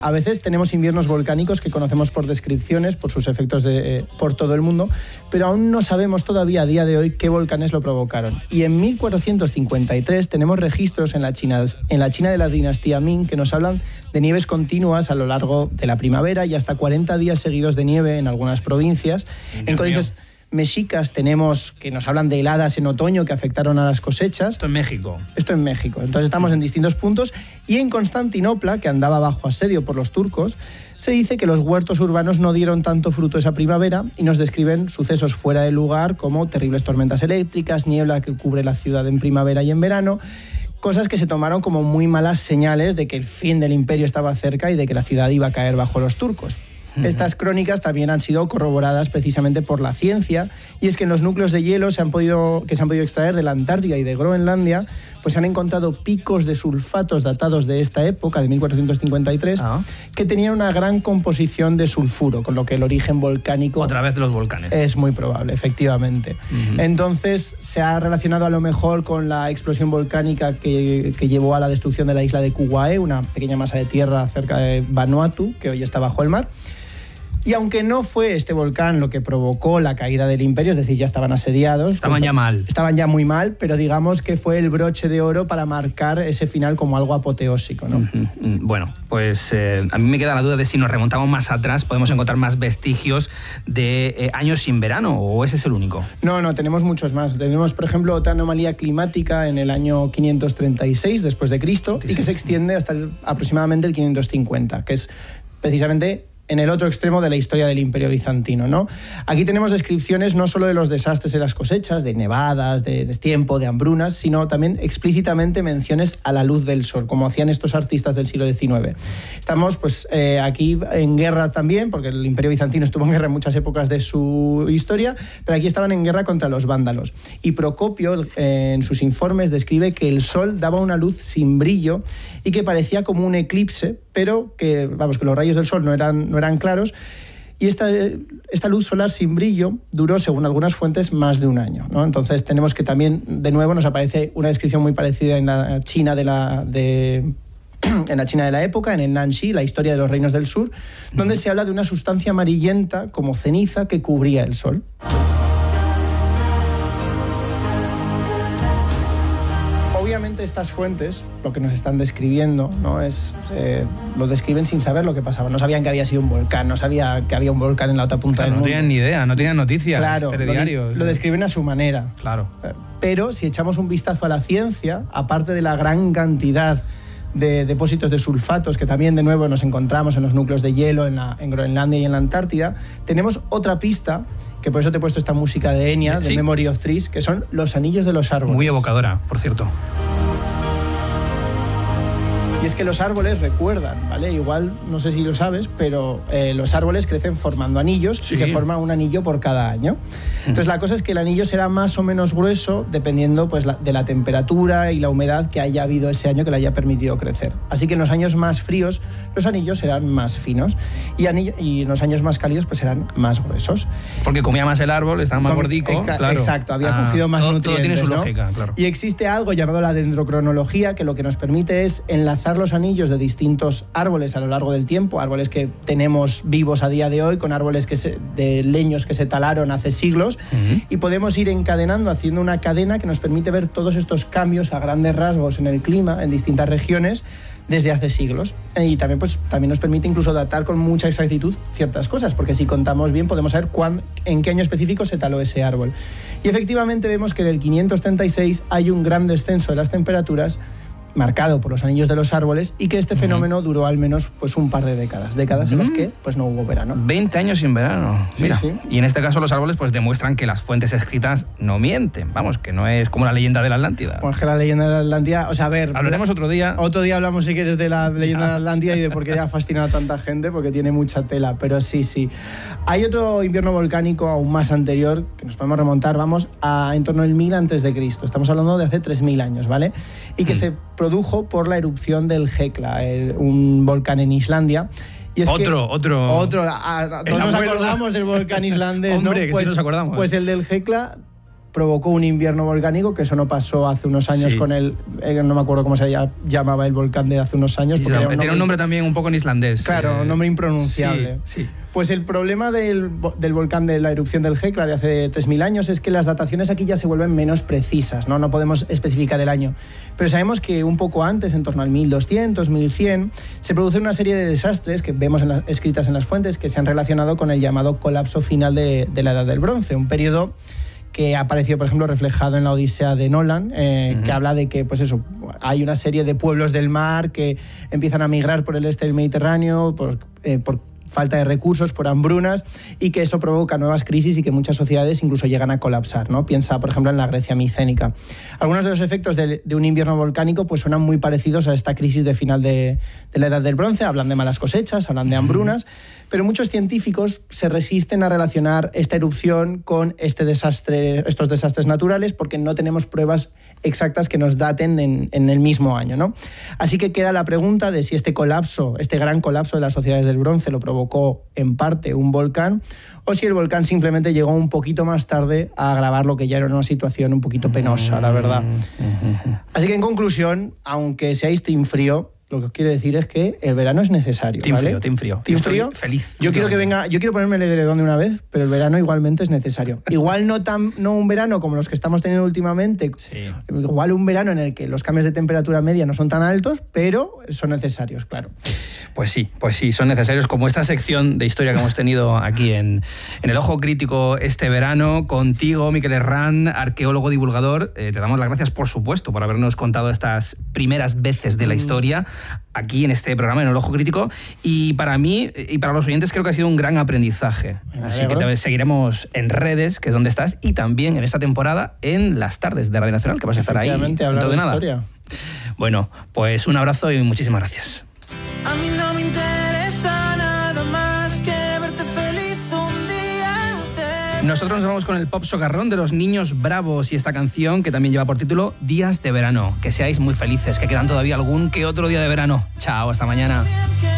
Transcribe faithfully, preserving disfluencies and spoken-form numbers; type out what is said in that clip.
A veces tenemos inviernos volcánicos que conocemos por descripciones, por sus efectos de, eh, por todo el mundo, pero aún no sabemos todavía a día de hoy qué volcanes lo provocaron. Y en mil cuatrocientos cincuenta y tres tenemos registros en la China, en la China de la dinastía Ming que nos hablan de nieves continuas a lo largo de la primavera y hasta cuarenta días seguidos de nieve en algunas provincias. Dios en códices mío. mexicas tenemos que nos hablan de heladas en otoño que afectaron a las cosechas. Esto en México. Esto en México. Entonces estamos en distintos puntos. Y en Constantinopla, que andaba bajo asedio por los turcos, se dice que los huertos urbanos no dieron tanto fruto esa primavera y nos describen sucesos fuera de lugar como terribles tormentas eléctricas, niebla que cubre la ciudad en primavera y en verano, cosas que se tomaron como muy malas señales de que el fin del imperio estaba cerca y de que la ciudad iba a caer bajo los turcos. Estas crónicas también han sido corroboradas precisamente por la ciencia, y es que en los núcleos de hielo se han podido, que se han podido extraer de la Antártida y de Groenlandia, pues se han encontrado picos de sulfatos datados de esta época, de mil cuatrocientos cincuenta y tres, Ah. que tenían una gran composición de sulfuro, con lo que el origen volcánico... Otra vez los volcanes. Es muy probable, efectivamente. Uh-huh. Entonces, se ha relacionado a lo mejor con la explosión volcánica que, que llevó a la destrucción de la isla de Kauai, una pequeña masa de tierra cerca de Vanuatu, que hoy está bajo el mar. Y aunque no fue este volcán lo que provocó la caída del imperio, es decir, ya estaban asediados. Estaban pues, ya mal. Estaban ya muy mal, pero digamos que fue el broche de oro para marcar ese final como algo apoteósico, ¿no? Uh-huh. Bueno, pues eh, a mí me queda la duda de si nos remontamos más atrás, podemos encontrar más vestigios de eh, años sin verano, ¿o ese es el único? No, no, tenemos muchos más. Tenemos, por ejemplo, otra anomalía climática en el año quinientos treinta y seis después de Cristo y que se extiende hasta el, aproximadamente el quinientos cincuenta, que es precisamente en el otro extremo de la historia del Imperio Bizantino, ¿no? Aquí tenemos descripciones no solo de los desastres de las cosechas, de nevadas, de destiempo, de hambrunas, sino también explícitamente menciones a la luz del sol, como hacían estos artistas del siglo diecinueve. Estamos pues eh, aquí en guerra también, porque el Imperio Bizantino estuvo en guerra en muchas épocas de su historia, pero aquí estaban en guerra contra los vándalos. Y Procopio, eh, en sus informes, describe que el sol daba una luz sin brillo y que parecía como un eclipse, pero que, vamos, que los rayos del sol no eran, no eran claros, y esta, esta luz solar sin brillo duró, según algunas fuentes, más de un año, ¿no? Entonces tenemos que también, de nuevo, nos aparece una descripción muy parecida en la China de la... De, en la China de la época, en el Nanxi, la historia de los reinos del sur, donde se habla de una sustancia amarillenta como ceniza que cubría el sol. Obviamente estas fuentes, lo que nos están describiendo, ¿no? es eh, lo describen sin saber lo que pasaba. No sabían que había sido un volcán, no sabían que había un volcán en la otra punta Claro, del no mundo. tenían ni idea, no tenían noticias, Claro, telediarios. Lo, lo describen a su manera. Claro. Pero si echamos un vistazo a la ciencia, aparte de la gran cantidad de depósitos de sulfatos que también de nuevo nos encontramos en los núcleos de hielo en, la, en Groenlandia y en la Antártida, tenemos otra pista, que por eso te he puesto esta música de Enya, de sí. Memory of Trees, que son los anillos de los árboles. Muy evocadora, por cierto. Y es que los árboles recuerdan, ¿vale? Igual, no sé si lo sabes, pero eh, los árboles crecen formando anillos sí. y se forma un anillo por cada año. Entonces la cosa es que el anillo será más o menos grueso dependiendo pues, la, de la temperatura y la humedad que haya habido ese año que le haya permitido crecer. Así que en los años más fríos los anillos serán más finos y, anillo, y en los años más cálidos pues serán más gruesos. Porque comía más el árbol, estaba más Com gordico, eca claro. Exacto, había ah, cogido más todo, nutrientes. Todo tiene su ¿no? lógica, claro. Y existe algo llamado la dendrocronología, que lo que nos permite es enlazar los anillos de distintos árboles a lo largo del tiempo, árboles que tenemos vivos a día de hoy, con árboles que se, de leños que se talaron hace siglos, uh-huh. y podemos ir encadenando, haciendo una cadena que nos permite ver todos estos cambios a grandes rasgos en el clima, en distintas regiones, desde hace siglos. Y también, pues, también nos permite incluso datar con mucha exactitud ciertas cosas, porque si contamos bien podemos saber cuán, en qué año específico se taló ese árbol. Y efectivamente vemos que en el quinientos treinta y seis hay un gran descenso de las temperaturas marcado por los anillos de los árboles y que este fenómeno uh-huh. duró al menos pues, un par de décadas, décadas uh-huh. en las que pues, no hubo verano. veinte años sin verano. Sí, Mira. sí. Y en este caso los árboles pues, demuestran que las fuentes escritas no mienten. Vamos, que no es como la leyenda de la Atlántida. Pues que la leyenda de la Atlántida, o sea, a ver... Hablaremos otro día. Otro día hablamos, si quieres, de la leyenda de la Atlántida y de por qué ha fascinado a tanta gente, porque tiene mucha tela, pero sí, sí. Hay otro invierno volcánico aún más anterior, que nos podemos remontar, vamos, a en torno al mil antes de Cristo. Estamos hablando de hace tres mil años, ¿vale? Y que mm. se produjo por la erupción del Hekla, el, un volcán en Islandia. Y es otro, que, otro. Otro. A, a, todos nos acordamos del volcán islandés, Hombre, ¿no? que Pues, sí nos acordamos. Pues el del Hekla provocó un invierno volcánico, que eso no pasó hace unos años sí. con el... Eh, no me acuerdo cómo se llamaba el volcán de hace unos años. Porque tiene un nombre, un nombre también un poco en islandés. Claro, eh, un nombre impronunciable. Sí, sí. Pues el problema del, del volcán de la erupción del Hekla de hace tres mil años es que las dataciones aquí ya se vuelven menos precisas, ¿no? No podemos especificar el año. Pero sabemos que un poco antes, en torno al mil doscientos, mil cien, se produce una serie de desastres que vemos en la, escritas en las fuentes que se han relacionado con el llamado colapso final de, de la Edad del Bronce, un periodo que ha aparecido, por ejemplo, reflejado en la Odisea de Nolan, eh, uh-huh. que habla de que, pues eso, hay una serie de pueblos del mar que empiezan a migrar por el este del Mediterráneo, por, eh, por falta de recursos, por hambrunas, y que eso provoca nuevas crisis y que muchas sociedades incluso llegan a colapsar, ¿no? Piensa, por ejemplo, en la Grecia micénica. Algunos de los efectos de, de un invierno volcánico pues suenan muy parecidos a esta crisis de final de, de la Edad del Bronce. Hablan de malas cosechas, hablan de hambrunas, pero muchos científicos se resisten a relacionar esta erupción con este desastre, estos desastres naturales porque no tenemos pruebas exactas que nos daten en, en el mismo año, ¿no? Así que queda la pregunta de si este colapso, este gran colapso de las sociedades del bronce lo provocó en parte un volcán o si el volcán simplemente llegó un poquito más tarde a agravar lo que ya era una situación un poquito penosa, la verdad. Así que en conclusión, aunque seáis team frío, lo que os quiero decir es que el verano es necesario. Team ¿vale? frío, team frío. Team frío. Feliz. Yo quiero que venga, yo quiero ponerme el edredón de una vez, pero el verano igualmente es necesario. Igual no tan, no un verano como los que estamos teniendo últimamente. Sí. Igual un verano en el que los cambios de temperatura media no son tan altos, pero son necesarios, claro. Pues sí, pues sí, son necesarios, como esta sección de historia que hemos tenido aquí en, en El Ojo Crítico este verano, contigo, Miquel Herrán, arqueólogo divulgador. Eh, te damos las gracias, por supuesto, por habernos contado estas primeras veces de la historia aquí en este programa, en El Ojo Crítico, y para mí y para los oyentes creo que ha sido un gran aprendizaje. Así que te seguiremos en redes, que es donde estás, y también en esta temporada en las tardes de Radio Nacional, que vas a estar ahí. Efectivamente, hablar de nada. Historia. Bueno, pues un abrazo y muchísimas gracias. A mí no me interesa nada más que verte feliz un día de... Nosotros nos vamos con el pop socarrón de los Niños Bravos y esta canción que también lleva por título Días de Verano. Que seáis muy felices, que quedan todavía algún que otro día de verano. Chao, hasta mañana.